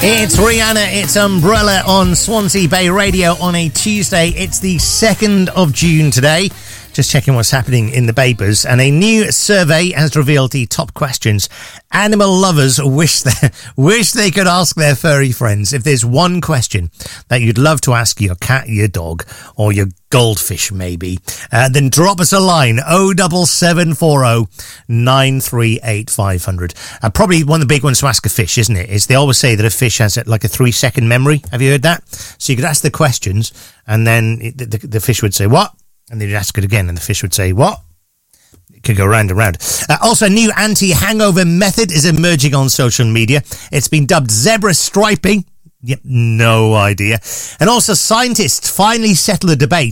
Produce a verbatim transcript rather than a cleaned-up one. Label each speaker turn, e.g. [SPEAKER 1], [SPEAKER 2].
[SPEAKER 1] It's Rihanna, it's Umbrella on Swansea Bay Radio on a Tuesday. It's the second of June today. Just checking what's happening in the papers. And a new survey has revealed the top questions animal lovers wish they, wish they could ask their furry friends. If there's one question that you'd love to ask your cat, your dog, or your goldfish maybe, uh, then drop us a line, oh seven seven four oh nine three eight five hundred. Uh, probably one of the big ones to ask a fish, isn't it? Is they always say that a fish has like a three second memory. Have you heard that? So you could ask the questions and then it, the, the fish would say, what? And they'd ask it again and the fish would say, what? It could go round and round. Uh, also, a new anti-hangover method is emerging on social media. It's been dubbed zebra striping. Yep, no idea. And also, scientists finally settle a debate